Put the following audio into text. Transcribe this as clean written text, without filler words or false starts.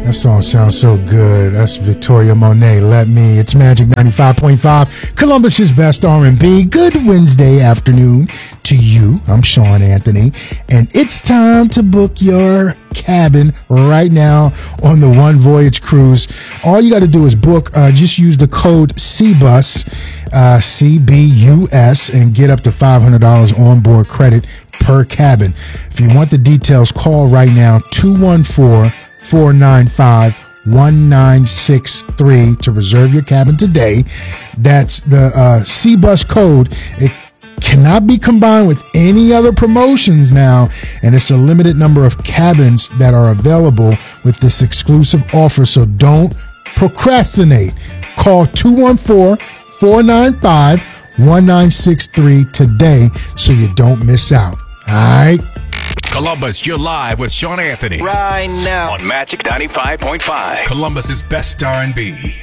That song sounds so good. That's Victoria Monet, Let Me. It's Magic 95.5, Columbus's best R&B. Good Wednesday afternoon to you. I'm Sean Anthony, and it's time to book your cabin right now on the One Voyage Cruise. All you got to do is book. Just use the code CBUS, CBUS, and get up to $500 onboard credit per cabin. If you want the details, call right now, 214-495-1963 to reserve your cabin today. That's the CBUS code. It cannot be combined with any other promotions now, and it's a limited number of cabins that are available with this exclusive offer, so don't procrastinate. Call 214-495-1963 today so you don't miss out. All right? Columbus, you're live with Sean Anthony right now on Magic 95.5, Columbus's best R&B.